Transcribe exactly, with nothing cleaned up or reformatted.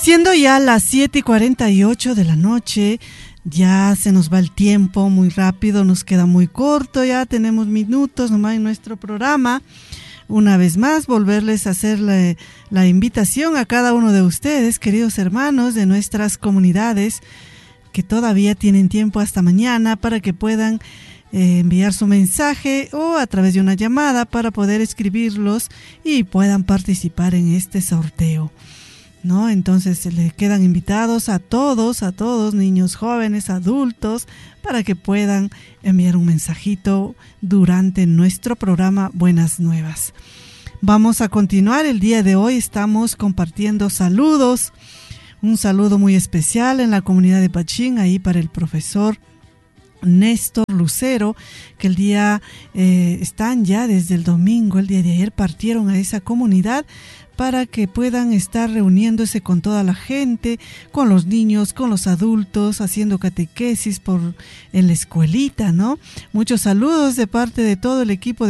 Siendo ya las siete y cuarenta y ocho de la noche, ya se nos va el tiempo muy rápido, nos queda muy corto, ya tenemos minutos nomás en nuestro programa. Una vez más, volverles a hacer la, la invitación a cada uno de ustedes, queridos hermanos de nuestras comunidades, que todavía tienen tiempo hasta mañana para que puedan eh, enviar su mensaje o a través de una llamada para poder escribirlos y puedan participar en este sorteo, ¿no? Entonces se le quedan invitados a todos, a todos, niños, jóvenes, adultos, para que puedan enviar un mensajito durante nuestro programa Buenas Nuevas. Vamos a continuar. El día de hoy estamos compartiendo saludos. Un saludo muy especial en la comunidad de Pachín, ahí para el profesor Néstor Lucero, que el día eh, están ya desde el domingo, el día de ayer partieron a esa comunidad para que puedan estar reuniéndose con toda la gente, con los niños, con los adultos, haciendo catequesis por en la escuelita, ¿no? Muchos saludos de parte de todo el equipo de